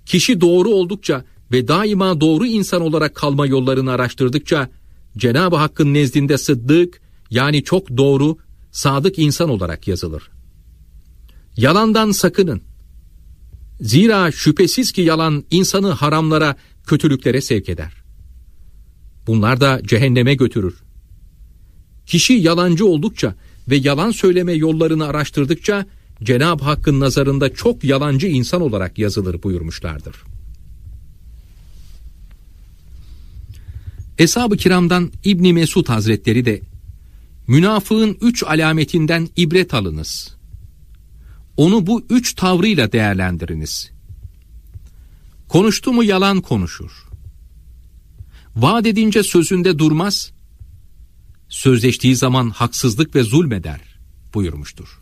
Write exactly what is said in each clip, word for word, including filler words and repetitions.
Kişi doğru oldukça ve daima doğru insan olarak kalma yollarını araştırdıkça Cenab-ı Hakk'ın nezdinde sıddık, yani çok doğru, sadık insan olarak yazılır. Yalandan sakının. Zira şüphesiz ki yalan insanı haramlara, kötülüklere sevk eder. Bunlar da cehenneme götürür. Kişi yalancı oldukça ve yalan söyleme yollarını araştırdıkça Cenab-ı Hakk'ın nazarında çok yalancı insan olarak yazılır buyurmuşlardır. Eshab-ı kiramdan İbn Mesud Hazretleri de münafığın üç alametinden ibret alınız. Onu bu üç tavrıyla değerlendiriniz. Konuştu mu yalan konuşur. Vaat edince sözünde durmaz. Sözleştiği zaman haksızlık ve zulmeder buyurmuştur.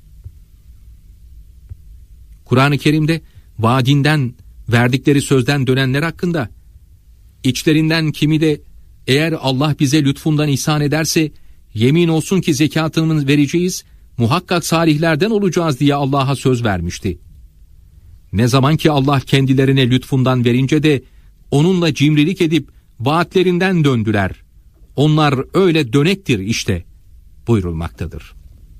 Kur'an-ı Kerim'de vaadinden, verdikleri sözden dönenler hakkında içlerinden kimi de eğer Allah bize lütfundan ihsan ederse yemin olsun ki zekatını vereceğiz, muhakkak salihlerden olacağız diye Allah'a söz vermişti. Ne zaman ki Allah kendilerine lütfundan verince de onunla cimrilik edip vaatlerinden döndüler. Onlar öyle dönektir işte buyurulmaktadır.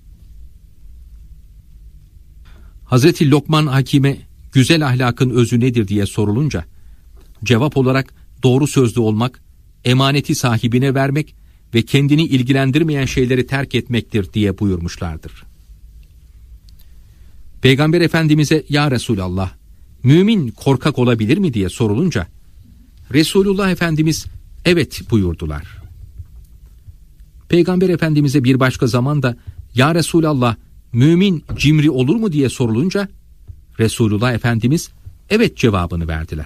Hazreti Lokman Hakim'e güzel ahlakın özü nedir diye sorulunca cevap olarak doğru sözlü olmak, emaneti sahibine vermek ve kendini ilgilendirmeyen şeyleri terk etmektir diye buyurmuşlardır. Peygamber Efendimiz'e ya Resulallah, mümin korkak olabilir mi diye sorulunca Resulullah Efendimiz evet buyurdular. Peygamber Efendimiz'e bir başka zamanda ya Resulallah, mümin cimri olur mu diye sorulunca Resulullah Efendimiz evet cevabını verdiler.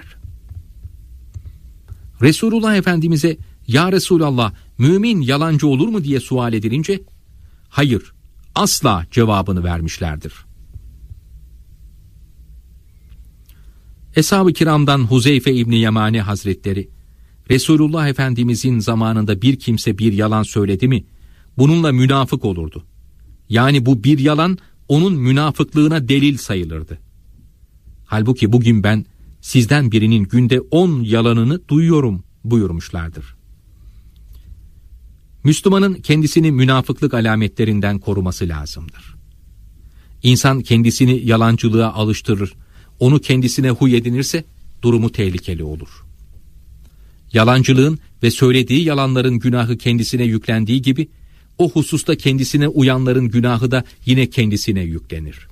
Resulullah Efendimiz'e ya Resulallah, mümin yalancı olur mu diye sual edilince hayır, asla cevabını vermişlerdir. Eshab-ı kiramdan Huzeyfe İbni Yemani Hazretleri, Resulullah Efendimizin zamanında bir kimse bir yalan söyledi mi bununla münafık olurdu. Yani bu bir yalan onun münafıklığına delil sayılırdı. Halbuki bugün ben sizden birinin günde on yalanını duyuyorum buyurmuşlardır. Müslümanın kendisini münafıklık alametlerinden koruması lazımdır. İnsan kendisini yalancılığa alıştırır, onu kendisine huy edinirse durumu tehlikeli olur. Yalancılığın ve söylediği yalanların günahı kendisine yüklendiği gibi o hususta kendisine uyanların günahı da yine kendisine yüklenir.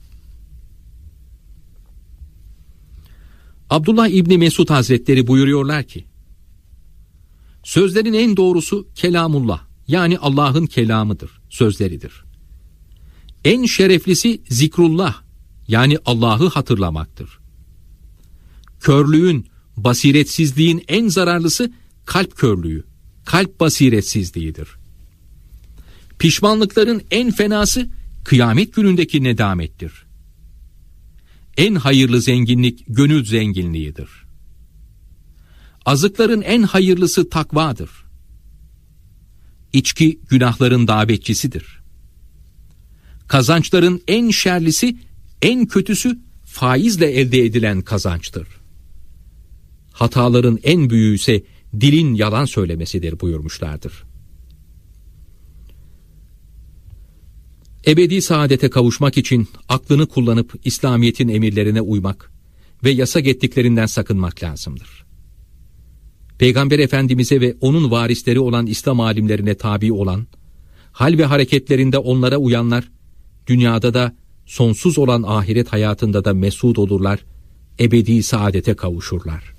Abdullah İbni Mesud Hazretleri buyuruyorlar ki, sözlerin en doğrusu kelamullah, yani Allah'ın kelamıdır, sözleridir. En şereflisi zikrullah, yani Allah'ı hatırlamaktır. Körlüğün, basiretsizliğin en zararlısı kalp körlüğü, kalp basiretsizliğidir. Pişmanlıkların en fenası kıyamet günündeki nedamettir. En hayırlı zenginlik gönül zenginliğidir. Azıkların en hayırlısı takvadır. İçki günahların davetçisidir. Kazançların en şerlisi, en kötüsü faizle elde edilen kazançtır. Hataların en büyüğü ise dilin yalan söylemesidir buyurmuşlardır. Ebedi saadete kavuşmak için aklını kullanıp İslamiyet'in emirlerine uymak ve yasak ettiklerinden sakınmak lazımdır. Peygamber Efendimiz'e ve onun varisleri olan İslam alimlerine tabi olan, hal ve hareketlerinde onlara uyanlar, dünyada da sonsuz olan ahiret hayatında da mesut olurlar, ebedi saadete kavuşurlar.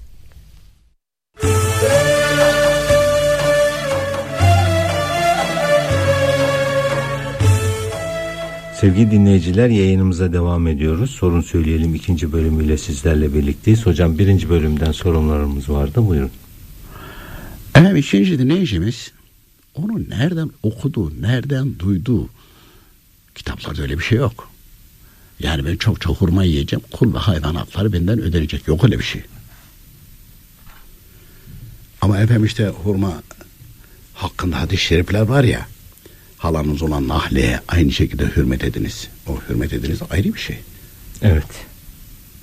Sevgili dinleyiciler, yayınımıza devam ediyoruz. Sorun Söyleyelim ikinci bölümüyle sizlerle birlikteyiz. Hocam birinci bölümden sorunlarımız vardı. Buyurun. Evet, ikinci dinleyicimiz onu nereden okudu, nereden duydu? Kitaplarda öyle bir şey yok. Yani ben çok çok hurma yiyeceğim, kul ve hayvanatları benden ödenecek. Yok öyle bir şey. Ama efendim işte hurma hakkında hadis-i şerifler var ya, halanız olan Nahle'ye aynı şekilde hürmet ediniz. O hürmet ediniz ayrı bir şey. Evet.